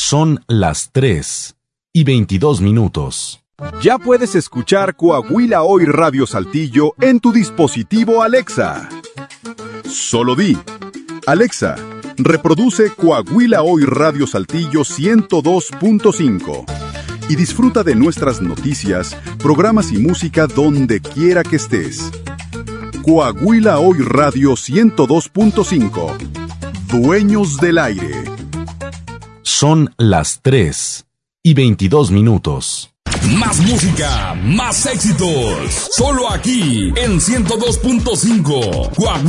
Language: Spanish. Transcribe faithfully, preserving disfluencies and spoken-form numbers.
Son las tres y veintidós minutos. Ya puedes escuchar Coahuila Hoy Radio Saltillo en tu dispositivo Alexa. Solo di: Alexa, reproduce Coahuila Hoy Radio Saltillo ciento dos punto cinco y disfruta de nuestras noticias, programas y música donde quiera que estés. Coahuila Hoy Radio ciento dos punto cinco. Dueños del aire. Son las tres y veintidós minutos. Más música, más éxitos. Solo aquí en ciento dos punto cinco. Coahuila.